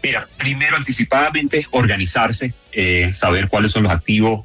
Mira, primero anticipadamente organizarse, saber cuáles son los activos,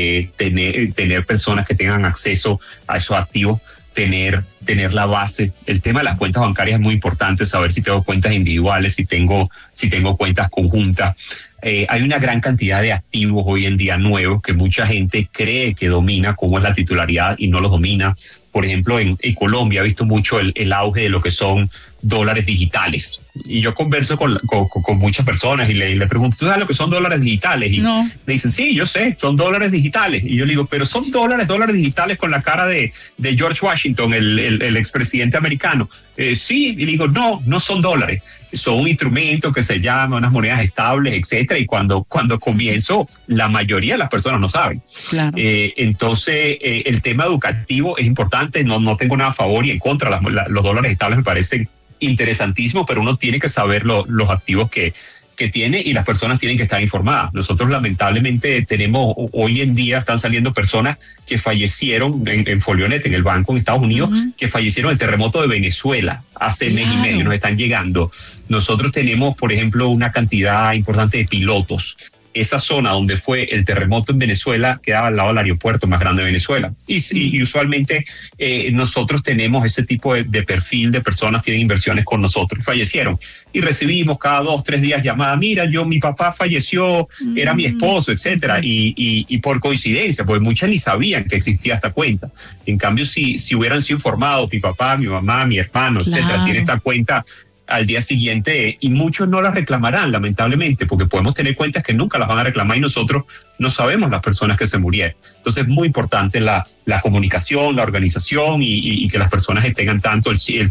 tener personas que tengan acceso a esos activos, tener la base. El tema de las cuentas bancarias es muy importante, saber si tengo cuentas individuales, si tengo cuentas conjuntas. Hay una gran cantidad de activos hoy en día nuevos que mucha gente cree que domina cómo es la titularidad y no los domina. Por ejemplo, en Colombia he visto mucho el auge de lo que son dólares digitales. Y yo converso con muchas personas y le pregunto, ¿tú sabes lo que son dólares digitales? Y no. Me dicen, sí, yo sé, son dólares digitales. Y yo le digo, pero son dólares digitales con la cara de George Washington, el expresidente americano. Sí, y le digo, no son dólares. Son un instrumento que se llama unas monedas estables, etcétera. Y cuando comienzo, la mayoría de las personas no saben. Claro. Entonces, el tema educativo es importante. No tengo nada a favor y en contra. Los dólares estables me parecen interesantísimos, pero uno tiene que saber los activos que tiene y las personas tienen que estar informadas. Nosotros lamentablemente tenemos, hoy en día están saliendo personas que fallecieron en Folionet, en el banco en Estados Unidos, que fallecieron en el terremoto de Venezuela hace mes y medio, nos están llegando. Nosotros tenemos, por ejemplo, una cantidad importante de pilotos. Esa zona donde fue el terremoto en Venezuela quedaba al lado del aeropuerto más grande de Venezuela. Y usualmente nosotros tenemos ese tipo de perfil de personas que tienen inversiones con nosotros. Fallecieron. Y recibimos cada 2-3 días llamadas. Mira, mi papá falleció, era mi esposo, etcétera. Y por coincidencia, porque muchas ni sabían que existía esta cuenta. En cambio, si hubieran sido informados, mi papá, mi mamá, mi hermano, etcétera, tiene esta cuenta al día siguiente, y muchos no las reclamarán, lamentablemente, porque podemos tener cuentas que nunca las van a reclamar y nosotros no sabemos las personas que se murieron. Entonces es muy importante la comunicación, la organización y que las personas tengan tanto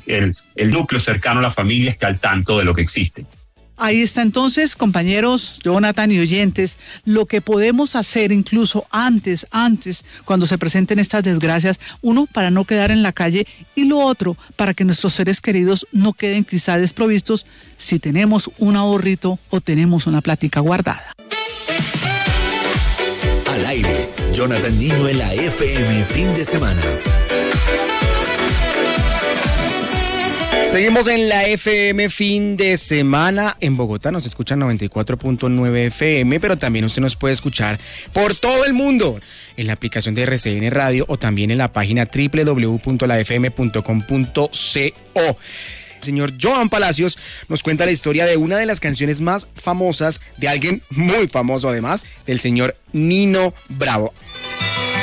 el núcleo cercano a la familia esté al tanto de lo que existe. Ahí está entonces, compañeros, Jonathan y oyentes, lo que podemos hacer incluso antes, cuando se presenten estas desgracias, uno, para no quedar en la calle, y lo otro, para que nuestros seres queridos no queden quizá desprovistos si tenemos un ahorrito o tenemos una plática guardada. Al aire, Jonathan Niño en la FM fin de semana. Seguimos en la FM fin de semana. En Bogotá nos escuchan 94.9 FM, pero también usted nos puede escuchar por todo el mundo en la aplicación de RCN Radio o también en la página www.lafm.com.co. El señor Joan Palacios nos cuenta la historia de una de las canciones más famosas de alguien muy famoso además, del señor Nino Bravo.